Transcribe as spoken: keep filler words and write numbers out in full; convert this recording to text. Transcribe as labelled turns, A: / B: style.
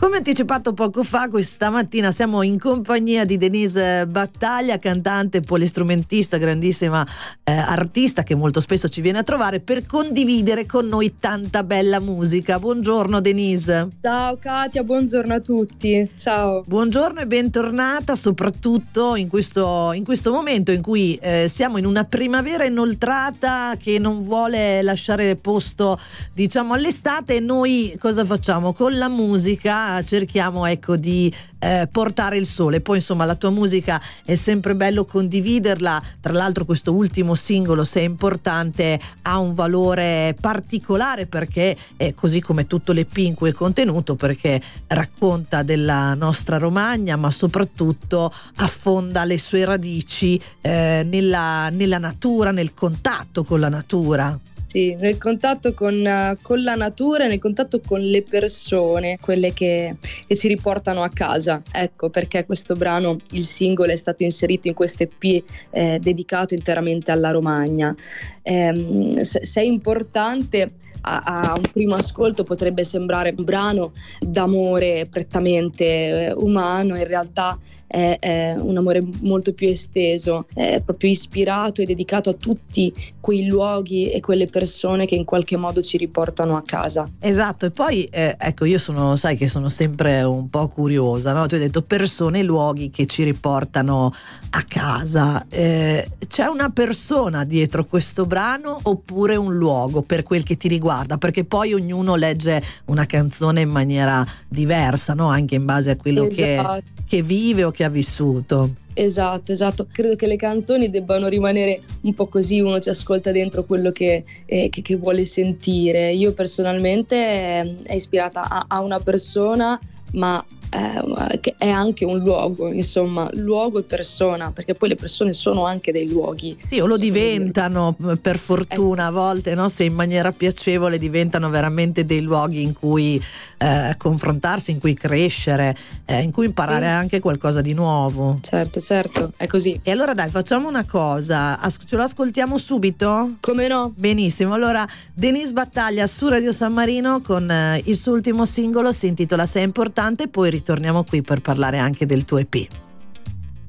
A: Come anticipato poco fa, questa mattina siamo in compagnia di Denise Battaglia, cantante, polistrumentista, grandissima eh, artista che molto spesso ci viene a trovare per condividere con noi tanta bella musica. Buongiorno Denise.
B: Ciao Katia, buongiorno a tutti. Ciao.
A: Buongiorno e bentornata, soprattutto in questo, in questo momento in cui eh, siamo in una primavera inoltrata che non vuole lasciare posto, diciamo, all'estate, e noi cosa facciamo? Con la musica cerchiamo, ecco, di eh, portare il sole. Poi insomma la tua musica è sempre bello condividerla. Tra l'altro questo ultimo singolo, Se è importante, ha un valore particolare perché è così come tutto l'E P in cui è contenuto, perché racconta della nostra Romagna, ma soprattutto affonda le sue radici eh, nella, nella natura, nel contatto con la natura.
B: Sì, nel contatto con, con la natura e nel contatto con le persone, quelle che, che ci riportano a casa. Ecco perché questo brano, il singolo, è stato inserito in questo E P eh, dedicato interamente alla Romagna. Eh, se, se è importante, a, a un primo ascolto potrebbe sembrare un brano d'amore prettamente eh, umano, in realtà è, è un amore molto più esteso, è proprio ispirato e dedicato a tutti quei luoghi e quelle persone che in qualche modo ci riportano a casa.
A: Esatto, e poi eh, ecco, io sono, sai che sono sempre un po' curiosa, no? Tu hai detto persone e luoghi che ci riportano a casa. Eh, c'è una persona dietro questo brano oppure un luogo, per quel che ti riguarda? Perché poi ognuno legge una canzone in maniera diversa, no? Anche in base a quello
B: Esatto.
A: che, che vive o che ha vissuto.
B: Esatto, esatto. Credo che le canzoni debbano rimanere un po' così, uno ci ascolta dentro quello che, eh, che, che vuole sentire. Io personalmente eh, è ispirata a, a una persona, ma eh, che è anche un luogo, insomma, luogo e persona, perché poi le persone sono anche dei luoghi.
A: Sì, o lo diventano, per fortuna, a volte, no? Se in maniera piacevole diventano veramente dei luoghi in cui eh, confrontarsi, in cui crescere, eh, in cui imparare sì. anche qualcosa di nuovo.
B: Certo, certo, è così.
A: E allora dai, facciamo una cosa, As- ce lo ascoltiamo subito?
B: Come no?
A: Benissimo, allora Denise Battaglia su Radio San Marino con eh, il suo ultimo singolo, si intitola Se è importante, poi ritorniamo qui per parlare anche del tuo E P.